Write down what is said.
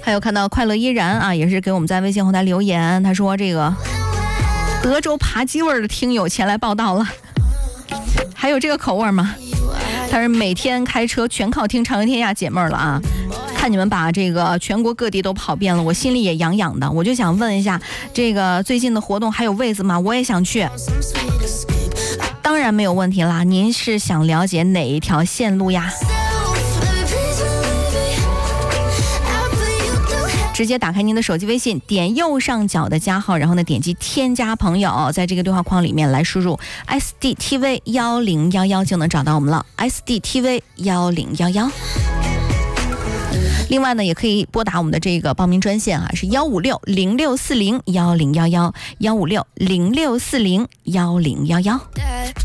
还有看到快乐依然啊，也是给我们在微信后台留言，他说这个德州扒鸡味的听友前来报道了，还有这个口味吗？他是每天开车全靠听长安天涯解闷了啊！看你们把这个全国各地都跑遍了，我心里也痒痒的。我就想问一下，这个最近的活动还有位子吗？我也想去。当然没有问题啦，您是想了解哪一条线路呀？直接打开您的手机微信，点右上角的加号，然后呢点击添加朋友，在这个对话框里面来输入 SDTV1011就能找到我们了。SDTV1011。另外呢，也可以拨打我们的这个报名专线啊，是15606401011，15606401011。